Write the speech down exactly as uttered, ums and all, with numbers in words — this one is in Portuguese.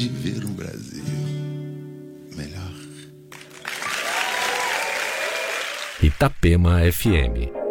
de ver um Brasil melhor. Itapema F M.